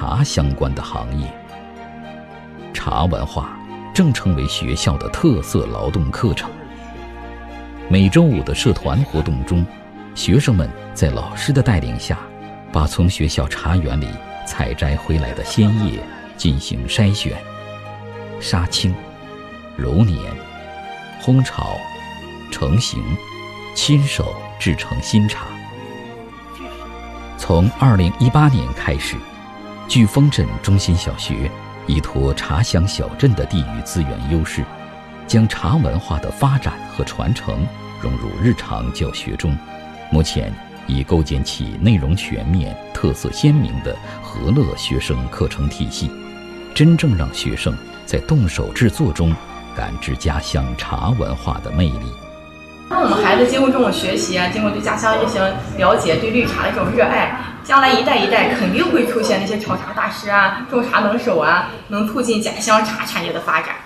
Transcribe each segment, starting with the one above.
茶相关的行业。茶文化正成为学校的特色劳动课程。每周五的社团活动中，学生们在老师的带领下，把从学校茶园里采摘回来的鲜叶进行筛选、杀青、揉捻、烘炒、成型，亲手制成新茶。从2018年开始，飓风镇中心小学依托茶乡小镇的地域资源优势，将茶文化的发展和传承融入日常教学中。目前已构建起内容全面、特色鲜明的和乐学生课程体系，真正让学生在动手制作中感知家乡茶文化的魅力。 我们孩子经过这种学习啊，经过对家乡进行了解，对绿茶的这种热爱，将来一代一代肯定会出现那些炒茶大师啊、种茶能手啊，能促进家乡茶产业的发展。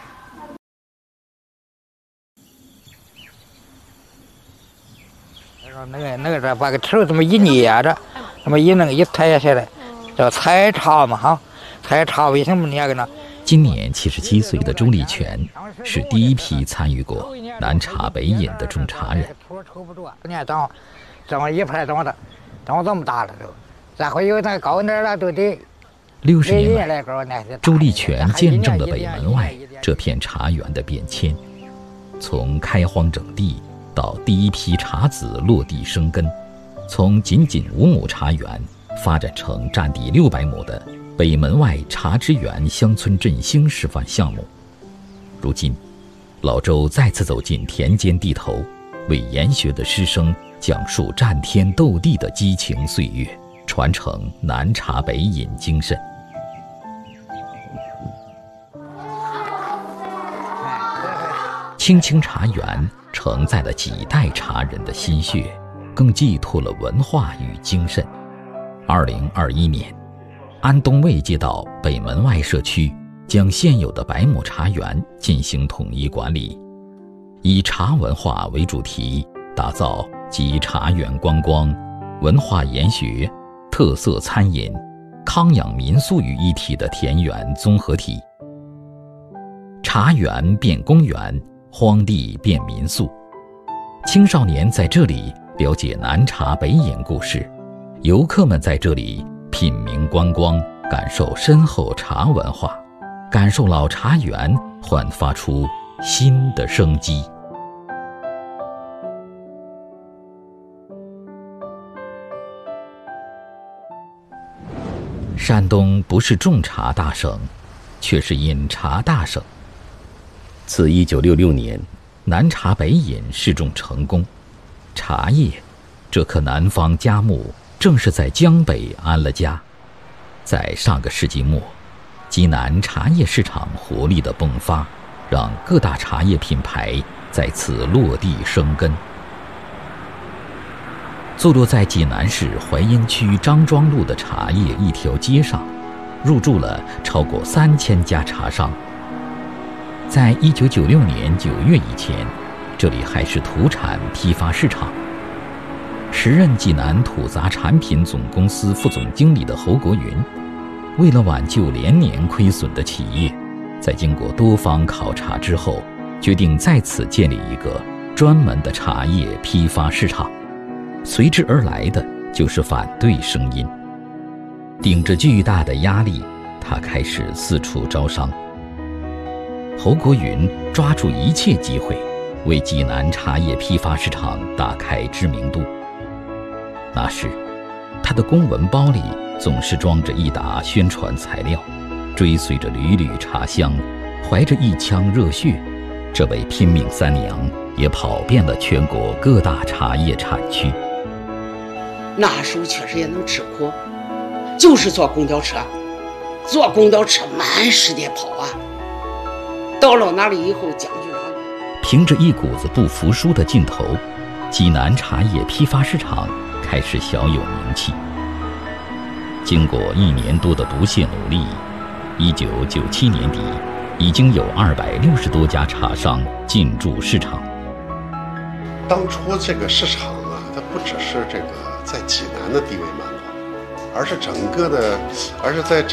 那个把个头这么一捏着，这么一弄一抬下来，叫采茶嘛哈。采茶为什么捏个呢？ 今年77岁的周立全是第一批参与过南茶北饮的种茶人。 你看长一排长这么大了都，然后有那高点了都得。 60年来，周立全见证了北门外这片茶园的变迁，从开荒整地到第一批茶籽落地生根，从仅5亩茶园发展成占地600亩的北门外茶之园乡村振兴示范项目。如今，老周再次走进田间地头，为研学的师生讲述战天斗地的激情岁月，传承南茶北饮精神。青青茶园承载了几代茶人的心血，更寄托了文化与精神。2021年，安东卫街道北门外社区将现有的100亩茶园进行统一管理，以茶文化为主题，打造集茶园观光、文化研学、特色餐饮、康养民宿于一体的田园综合体。茶园变公园，荒地变民宿，青少年在这里了解南茶北饮故事，游客们在这里品茗观光，感受深厚茶文化，感受老茶园焕发出新的生机。山东不是种茶大省，却是饮茶大省。自1966年南茶北饮试种成功，茶叶这棵南方佳木正是在江北安了家。在上个世纪末，济南茶叶市场活力的迸发，让各大茶叶品牌再次落地生根。坐落在济南市淮阴区张庄路的茶叶一条街上，入驻了超过3000家茶商。在1996年9月以前，这里还是土产批发市场。时任济南土杂产品总公司副总经理的侯国云，为了挽救连年亏损的企业，在经过多方考察之后，决定在此建立一个专门的茶叶批发市场。随之而来的就是反对声音。顶着巨大的压力，他开始四处招商。侯国云抓住一切机会，为济南茶叶批发市场打开知名度。那时，他的公文包里总是装着一沓宣传材料，追随着缕缕茶香，怀着一腔热血，这位拼命三娘也跑遍了全国各大茶叶产区。 那时候确实也能吃苦，就是坐公交车满世界跑啊。到了那里以后，将军长凭着一股子不服输的劲头，济南茶叶批发市场开始小有名气。经过1年多的不懈努力，1997年底，已经有260多家茶商进驻市场。 当初这个市场啊，它不只是这个在济南的地位蛮高，而是在